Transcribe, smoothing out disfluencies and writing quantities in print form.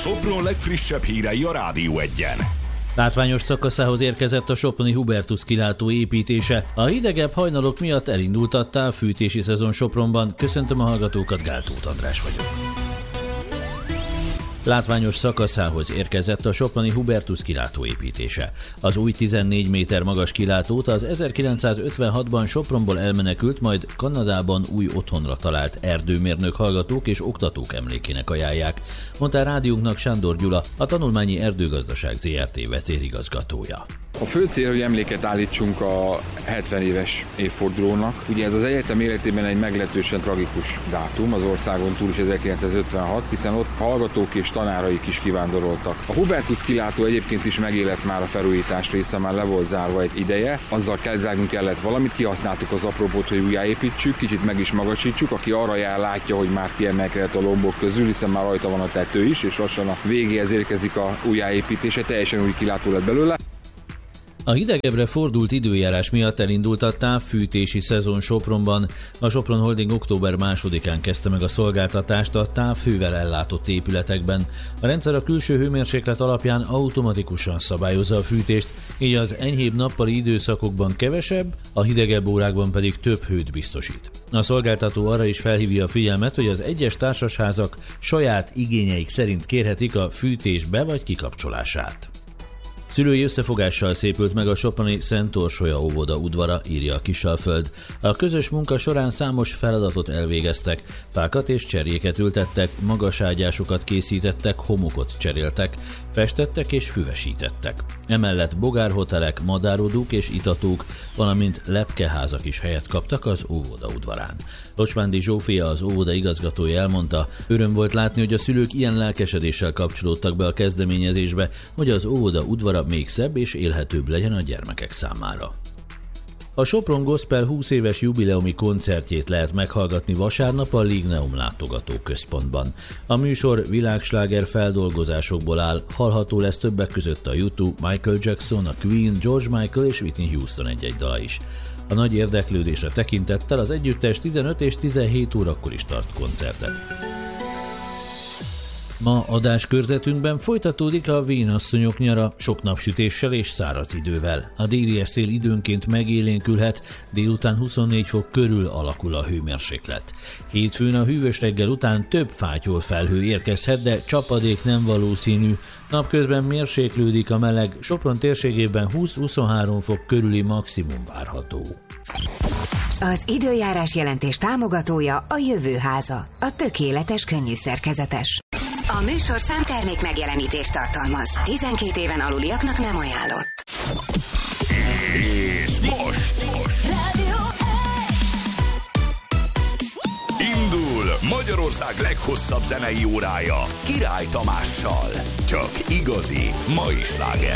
Sopron legfrissebb hírei a Rádió Egyen. Látványos szakaszához érkezett a soproni Hubertus kilátó építése. A hidegebb hajnalok miatt elindult a távfűtési szezon Sopronban. Köszöntöm a hallgatókat, Gáltóth András vagyok. Látványos szakaszához érkezett a soproni Hubertus kilátó építése. Az új 14 méter magas kilátót az 1956-ban Sopronból elmenekült, majd Kanadában új otthonra talált erdőmérnök hallgatók és oktatók emlékének ajánlják, mondta a rádiónknak Sándor Gyula, a Tanulmányi Erdőgazdaság Zrt. Vezérigazgatója. A fő cél, hogy emléket állítsunk a 70 éves évfordulónak. Ugye ez az egyetem életében egy meglehetősen tragikus dátum, az országon túl is 1956, hiszen ott hallgatók és tanáraik is kivándoroltak. A Hubertus kilátó egyébként is megélet már a felújítás része, már le volt zárva egy ideje, azzal kellett valamit, kihasználtuk az apropót, hogy újjáépítsük, kicsit meg is magasítsuk, aki arra jár, látja, hogy már kiemelkedett a lombok közül, hiszen már rajta van a tető is, és lassan a végéhez érkezik a újjáépítése, teljesen új kilátó lett belőle. A hidegebbre fordult időjárás miatt elindult a távfűtési szezon Sopronban. A Sopron Holding október 2-án kezdte meg a szolgáltatást a távhővel ellátott épületekben. A rendszer a külső hőmérséklet alapján automatikusan szabályozza a fűtést, így az enyhébb nappali időszakokban kevesebb, a hidegebb órákban pedig több hőt biztosít. A szolgáltató arra is felhívja a figyelmet, hogy az egyes társasházak saját igényeik szerint kérhetik a fűtés be- vagy kikapcsolását. Szülői összefogással szépült meg a soproni Szent Orsolya óvoda udvara, írja a Kisalföld. A közös munka során számos feladatot elvégeztek, fákat és cserjéket ültettek, magas ágyásokat készítettek, homokot cseréltek, festettek és füvesítettek. Emellett bogárhotelek, madárodók és itatók, valamint lepkeházak is helyet kaptak az óvoda udvarán. Locsmándi Zsófia, az óvoda igazgatója elmondta, öröm volt látni, hogy a szülők ilyen lelkesedéssel kapcsolódtak be a kezdeményezésbe, hogy az óvoda udvara még szebb és élhetőbb legyen a gyermekek számára. A Sopron Gospel 20 éves jubileumi koncertjét lehet meghallgatni vasárnap a Ligneum látogatóközpontban. A műsor világsláger feldolgozásokból áll, hallható lesz többek között a U2, Michael Jackson, a Queen, George Michael és Whitney Houston egy-egy dala is. A nagy érdeklődésre tekintettel az együttes 15 és 17 órakor is tart koncertet. Ma adáskörzetünkben folytatódik a vénasszonyok nyara, sok napsütéssel és száraz idővel. A délies szél időnként megélénkülhet, délután 24 fok körül alakul a hőmérséklet. Hétfőn a hűvös reggel után több fátyol felhő érkezhet, de csapadék nem valószínű. Napközben mérséklődik a meleg, Sopron térségében 20-23 fok körüli maximum várható. Az időjárás jelentés támogatója a Jövőháza, a tökéletes könnyű szerkezetes. A műsor számtermék megjelenítést tartalmaz. 12 éven aluliaknak nem ajánlott. És most Rádió indul Magyarország leghosszabb zenei órája Király Tamással. Csak igazi mai sláger